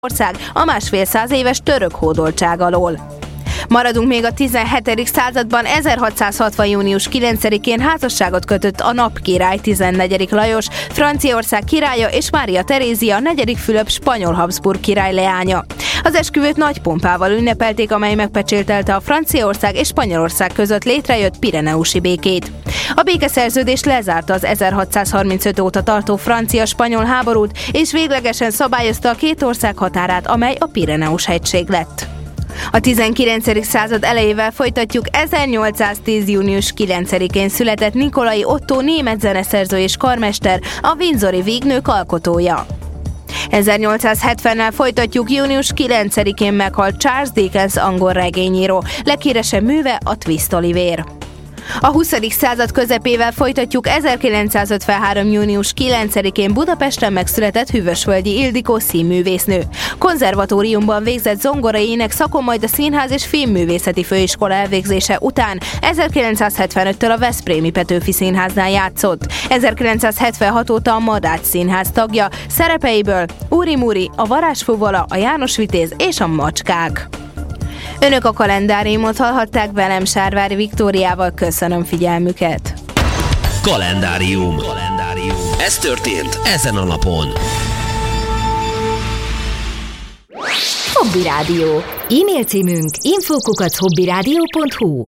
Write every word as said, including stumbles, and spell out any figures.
ország a másfél száz éves török hódoltság alól. Maradunk még a tizenhetedik században. ezerhatszázhatvan. június kilencedikén házasságot kötött a napkirály tizennegyedik Lajos, Franciaország királya, és Mária Terézia, negyedik Fülöp spanyol Habsburg király leánya. Az esküvőt nagy pompával ünnepelték, amely megpecsételte a Franciaország és Spanyolország között létrejött pireneusi békét. A békeszerződés lezárta az ezerhatszázharmincöt óta tartó francia-spanyol háborút, és véglegesen szabályozta a két ország határát, amely a Pireneus-hegység lett. A tizenkilencedik század elejével folytatjuk. ezernyolcszáztíz. június kilencedikén született Nikolai Otto, német zeneszerző és karmester, a windsori vígnők alkotója. ezernyolcszázhetvennel folytatjuk. Június kilencedikén meghalt Charles Dickens angol regényíró, leghíresebb műve a Twist Olivér. A huszadik század közepével folytatjuk. ezerkilencszázötvenhárom. június kilencedikén Budapesten megszületett Hűvösvölgyi Ildikó színművésznő. Konzervatóriumban végzett zongorai ének szakon, majd a Színház és Filmművészeti Főiskola elvégzése után ezerkilencszázhetvenöttől a Veszprémi Petőfi Színháznál játszott. ezerkilencszázhetvenhat óta a Madách Színház tagja, szerepeiből Úri Muri, a Varázsfuvola, a János Vitéz és a Macskák. Önök a kalendáriumot hallhatták, velem Sárvári Viktóriával. Köszönöm figyelmüket. Kalendárium. Kalendárium. Ez történt ezen a napon. Hobby Rádió. E-mail címünk info kukac hobbyradio pont hu.